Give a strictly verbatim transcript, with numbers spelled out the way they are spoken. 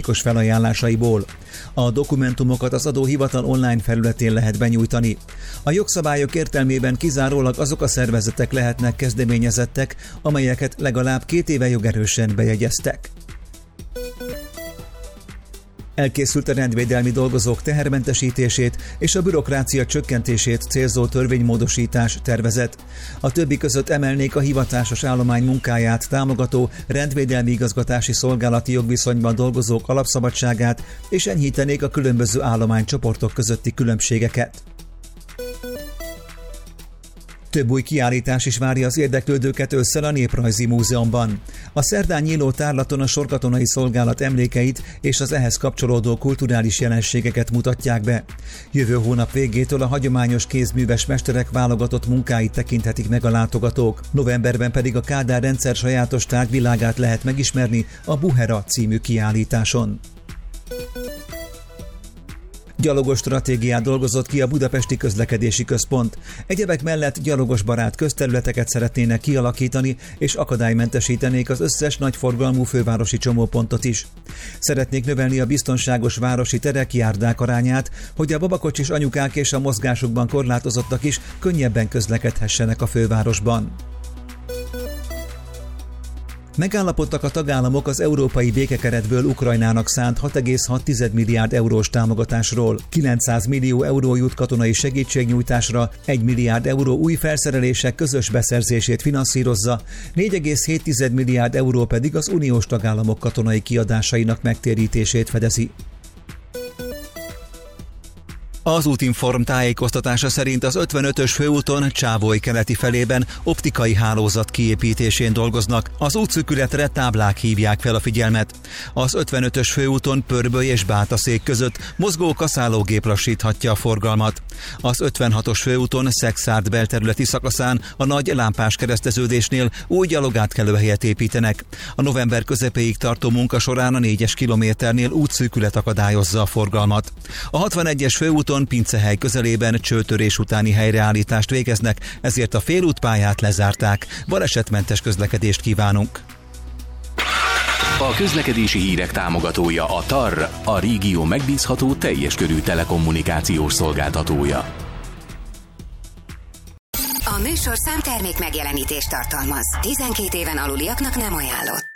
százalékos felajánlásaiból. A dokumentumokat az adóhivatal online felületén lehet benyújtani. A jogszabályok értelmében kizárólag azok a szervezetek lehetnek kezdeményezettek, amelyeket legalább két éve jogerősen bejegyeztek. Elkészült a rendvédelmi dolgozók tehermentesítését és a bürokrácia csökkentését célzó törvénymódosítás tervezet. A többi között emelnék a hivatásos állomány munkáját támogató rendvédelmi igazgatási szolgálati jogviszonyban dolgozók alapszabadságát, és enyhítenék a különböző állománycsoportok közötti különbségeket. Több új kiállítás is várja az érdeklődőket ősszel a Néprajzi Múzeumban. A szerdán nyíló tárlaton a sorkatonai szolgálat emlékeit és az ehhez kapcsolódó kulturális jelenségeket mutatják be. Jövő hónap végétől a hagyományos kézműves mesterek válogatott munkáit tekinthetik meg a látogatók. Novemberben pedig a Kádár rendszer sajátos tárgyvilágát lehet megismerni a Buhera című kiállításon. Gyalogos stratégiát dolgozott ki a Budapesti Közlekedési Központ. Egyebek mellett gyalogosbarát közterületeket szeretnének kialakítani, és akadálymentesítenék az összes nagyforgalmú fővárosi csomópontot is. Szeretnék növelni a biztonságos városi terek, járdák arányát, hogy a babakocsis anyukák és a mozgásukban korlátozottak is könnyebben közlekedhessenek a fővárosban. Megállapodtak a tagállamok az európai békekeretből Ukrajnának szánt hat egész hat milliárd eurós támogatásról. kilencszáz millió euró jut katonai segítségnyújtásra, egy milliárd euró új felszerelések közös beszerzését finanszírozza, négy egész hét milliárd euró pedig az uniós tagállamok katonai kiadásainak megtérítését fedezi. Az Útinform tájékoztatása szerint az ötvenötös főúton Csávoly keleti felében optikai hálózat kiépítésén dolgoznak. Az útszűkületre táblák hívják fel a figyelmet. Az ötvenötös főúton Pörböly és Bátaszék között mozgó kaszálógép lassíthatja a forgalmat. Az ötvenhatos főúton Szekszárd belterületi szakaszán a nagy lámpás kereszteződésnél új gyalogátkelőhelyet építenek. A november közepéig tartó munka során a négyes kilométernél útszűkület akadályozza a forgalmat. A hatvanegyes főúton Pincehely közelében csőtörés utáni helyreállítást végeznek, ezért a félútpályát lezárták. Balesetmentes közlekedést kívánunk! A közlekedési hírek támogatója a TAR, a régió megbízható teljes körű telekommunikációs szolgáltatója. A műsorszám termék megjelenítést tartalmaz. tizenkét éven aluliaknak nem ajánlott.